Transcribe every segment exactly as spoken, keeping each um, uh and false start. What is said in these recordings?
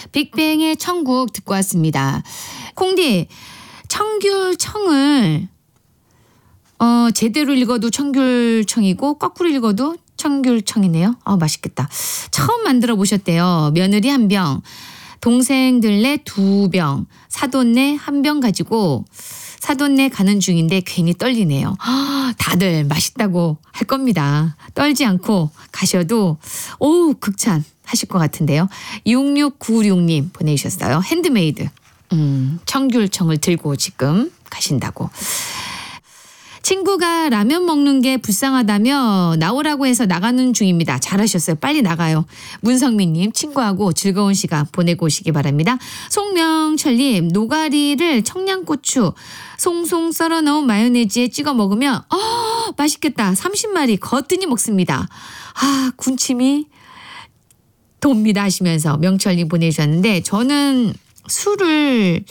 빅뱅의 천국 듣고 왔습니다. 콩디, 청귤청을 어, 제대로 읽어도 청귤청이고 거꾸로 읽어도 청귤청이네요. 아, 맛있겠다. 처음 만들어 보셨대요. 며느리 한 병, 동생들네 두 병, 사돈네 한 병 가지고 사돈네 가는 중인데 괜히 떨리네요. 아, 다들 맛있다고 할 겁니다. 떨지 않고 가셔도 오, 극찬 하실 것 같은데요. 육육구육 님 보내주셨어요. 핸드메이드 음, 청귤청을 들고 지금 가신다고. 친구가 라면 먹는 게 불쌍하다며 나오라고 해서 나가는 중입니다. 잘하셨어요. 빨리 나가요. 문성민님, 친구하고 즐거운 시간 보내고 오시기 바랍니다. 송명철님, 노가리를 청양고추 송송 썰어 넣은 마요네즈에 찍어 먹으면 아, 맛있겠다. 삼십 마리 거뜬히 먹습니다. 아, 군침이 돕니다 하시면서 명철님 보내주셨는데, 저는 술을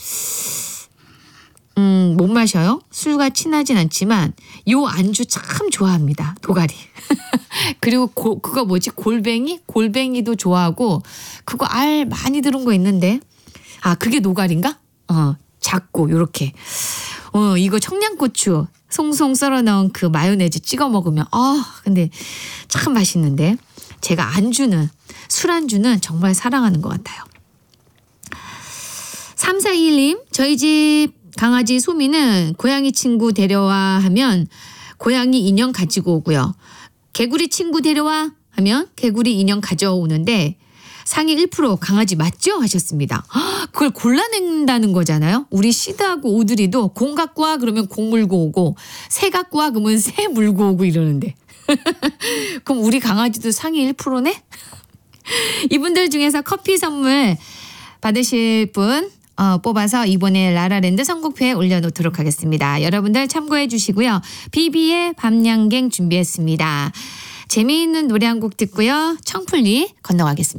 음, 못 마셔요. 술과 친하진 않지만 요 안주 참 좋아합니다. 도가리. 그리고 고, 그거 뭐지? 골뱅이? 골뱅이도 좋아하고 그거 알 많이 들은 거 있는데 아, 그게 노가리인가? 어, 작고 요렇게. 어, 이거 청양고추 송송 썰어 넣은 그 마요네즈 찍어 먹으면 아, 근데 참 맛있는데 제가 안주는 술 안주는 정말 사랑하는 것 같아요. 삼사이일 님, 저희 집 강아지 소미는 고양이 친구 데려와 하면 고양이 인형 가지고 오고요. 개구리 친구 데려와 하면 개구리 인형 가져오는데 상위 일 퍼센트 강아지 맞죠? 하셨습니다. 그걸 골라낸다는 거잖아요. 우리 시드하고 오드리도 공 갖고 와 그러면 공 물고 오고 새 갖고 와 그러면 새 물고 오고 이러는데 그럼 우리 강아지도 상위 일 퍼센트네? 이분들 중에서 커피 선물 받으실 분 어, 뽑아서 이번에 라라랜드 선곡표에 올려놓도록 하겠습니다. 여러분들 참고해 주시고요. 비비의 밤양갱 준비했습니다. 재미있는 노래 한 곡 듣고요. 청풀리 건너가겠습니다.